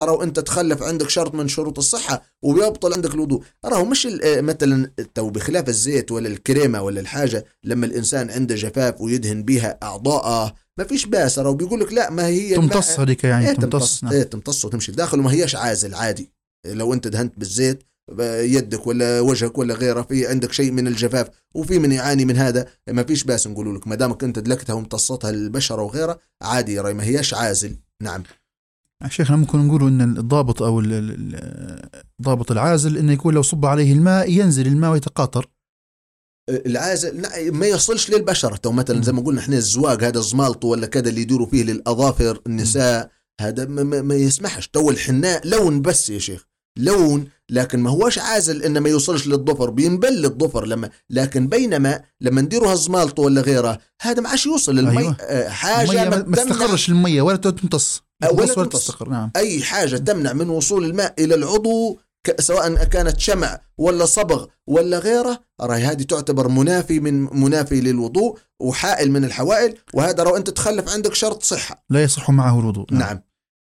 راهو أنت تخلف عندك شرط من شروط الصحة وبيبطل عندك الوضوء. راهو مش مثلا تو بخلاف الزيت ولا الكريمة ولا الحاجة، لما الإنسان عنده جفاف ويدهن بها أعضاءه ما فيش باس، راهو بيقول لك لا ما هي تمتص هذيك يعني تمتص. تمتص وتمشي داخل وما هيش عازل عادي. لو أنت دهنت بالزيت يدك ولا وجهك ولا غيره في عندك شيء من الجفاف وفي من يعاني من هذا، ما فيش باس نقول لك ما دامك أنت دلكتها وامتصتها البشرة وغيره عادي، راي ما هيش عازل. نعم شيخنا ممكن نقولوا ان الضابط او الضابط العازل انه يكون لو صب عليه الماء ينزل الماء ويتقاطر. العازل ما يصلش للبشرة. او مثلا زي ما قلنا احنا الزواج هذا الزمالطو ولا كذا اللي يدوروا فيه للأظافر النساء هذا ما يسمحش. تو الحناء لون بس يا شيخ، لون، لكن ما هوش عازل انه ما يوصلش للضفر، بينبل الضفر لكن بينما لما نديروها زمالطو ولا غيره هذا ما عادش يوصل للمي. أيوة. حاجة ما تستقرش المية ولا تمتص ولا تستقر. نعم. أي حاجة تمنع من وصول الماء إلى العضو سواء كانت شمع ولا صبغ ولا غيره، راي هذه تعتبر منافي للوضوء وحائل من الحوائل، وهذا لو أنت تخلف عندك شرط صحة لا يصح معه الوضوء. نعم.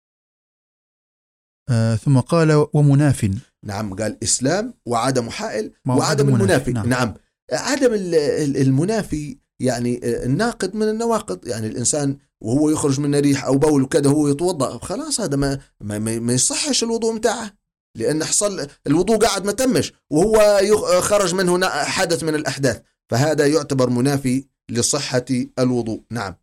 ثم قال ومناف. نعم قال إسلام وعدم حائل وعدم المنافي. نعم عدم المنافي يعني الناقد من النواقض، يعني الإنسان وهو يخرج من ريح أو بول وكذا هو يتوضأ خلاص هذا ما يصحش الوضوء متاعه، لأن حصل الوضوء قاعد ما تمش وهو خرج منه حدث من الأحداث، فهذا يعتبر منافي لصحة الوضوء. نعم.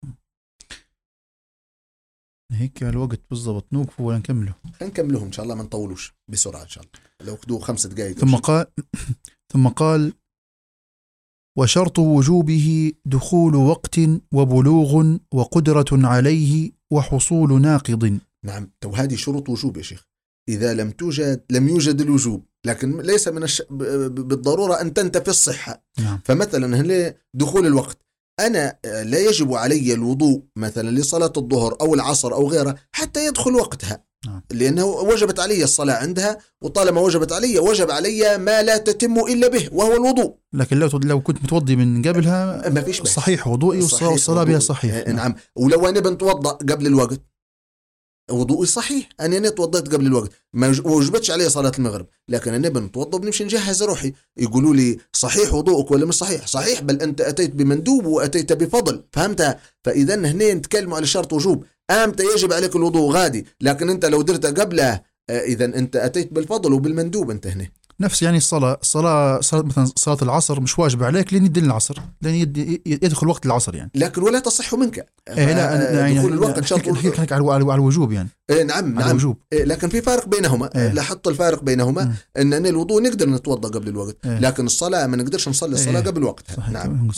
هيك الوقت بالضبط، نوقف ولا نكمله؟ نكملهم إن شاء الله، ما نطولوش بسرعة إن شاء الله، لو خدوه 5 دقائق. ثم قال وشرط وجوبه دخول وقت وبلوغ وقدرة عليه وحصول ناقض. نعم تو هذه شروط وجوب يا شيخ، إذا لم يوجد الوجوب، لكن ليس بالضرورة أن تنتفي الصحة. نعم. فمثلا هل دخول الوقت أنا لا يجب علي الوضوء مثلا لصلاة الظهر أو العصر أو غيرها حتى يدخل وقتها. نعم. لأنه وجبت علي الصلاة عندها، وطالما وجبت علي وجب علي ما لا تتم إلا به وهو الوضوء. لكن لو كنت متوضي من قبلها ما فيش صحيح وضوئي والصلاة بها صحيح. نعم. ولو أنا بنتوضأ قبل الوقت وضوئي صحيح، أنا توضيت قبل الوقت ما وجبتش علي صلاة المغرب، لكن أنا بنتوضأ وبنمشي نجهز روحي، يقولوا لي صحيح وضوءك ولا مش صحيح؟ صحيح، بل أنت أتيت بمندوب وأتيت بفضل، فهمتها؟ فإذا هنا نتكلموا على شرط وجوب، أنت يجب عليك الوضوء غادي، لكن أنت لو درت قبله إذا أنت أتيت بالفضل وبالمندوب. أنت هنا نفس يعني الصلاة مثلا صلاة العصر مش واجب عليك لين يدل العصر، لين يدخل وقت العصر يعني، لكن ولا تصح منك. لا دخول الوقت شرط على الوجوب يعني. نعم على الوجوب. لكن في فارق بينهما. لاحظت الفارق بينهما أن الوضوء نقدر نتوضأ قبل الوقت، لكن الصلاة ما نقدرش نصلي الصلاة قبل وقتها. نعم.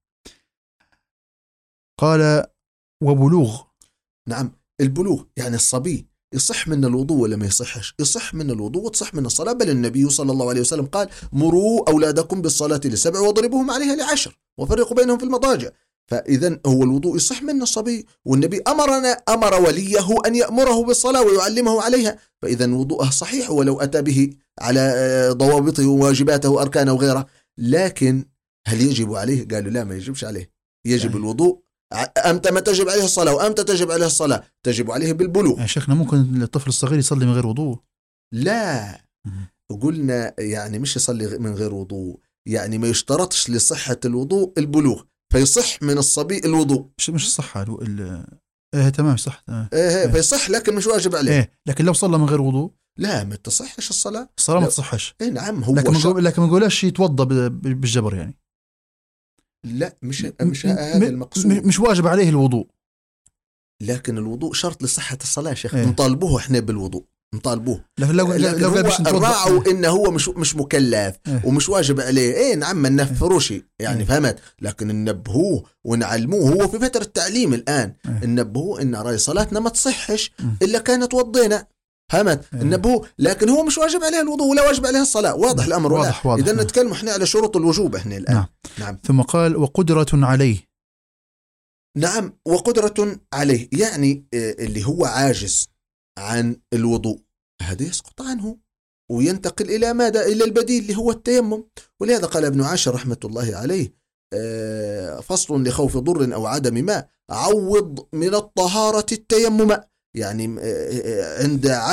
قال وبلوغ. نعم البلوغ يعني الصبي يصح من الوضوء ولا ما يصحش؟ يصح من الوضوء وتصح من الصلاة، بل النبي صلى الله عليه وسلم قال مروا أولادكم بالصلاة ل7 واضربوهم عليها ل10 وفرقوا بينهم في المضاجع. فإذا هو الوضوء يصح من الصبي، والنبي أمر وليه أن يأمره بالصلاة ويعلمه عليها، فإذا وضوءه صحيح ولو أتى به على ضوابطه وواجباته وأركانه وغيره. لكن هل يجب عليه؟ قالوا لا ما يجبش عليه، يجب يعني الوضوء. أمتى ما تجب عليه الصلاة وأمتى تجب عليه الصلاة؟ تجب عليه بالبلوغ. يا شيخنا ممكن الطفل الصغير يصلي من غير وضوء؟ لا قلنا يعني مش يصلي من غير وضوء، يعني ما يشترطش لصحة الوضوء البلوغ، فيصح من الصبي الوضوء. مش صح تمام صح. فيصح لكن مش واجب عليه. لكن لو صلى من غير وضوء لا ما تصحش الصلاة ما تصحش. نعم هو لكن ما نقولش يتوضى بالجبر يعني. لا مش هذا المقصود، مش واجب عليه الوضوء، لكن الوضوء شرط لصحة الصلاة يا شيخ. نطالبوه احنا بالوضوء، نطالبوه. لو الراعوا انه هو مش مكلف ومش واجب عليه. نعم ما ننفروش يعني فهمت، لكن ننبهوه ونعلموه. هو في فترة تعليم الآن، ننبهوه ان راي صلاتنا ما تصحش إلا كانت وضينا، فهمت؟ ننبهوه، لكن هو مش واجب عليه الوضوء ولا واجب عليه الصلاة. واضح الأمر؟ واضح. إذا نتكلم احنا على شروط الوجوب احنا الآن. نعم. ثم قال وقدرة عليه. نعم وقدرة عليه يعني اللي هو عاجز عن الوضوء هذا يسقط عنه وينتقل إلى ماذا؟ إلى البديل اللي هو التيمم. ولهذا قال ابن عاشر رحمة الله عليه فصل لخوف ضر أو عدم ماء عوض من الطهارة التيمم، يعني عند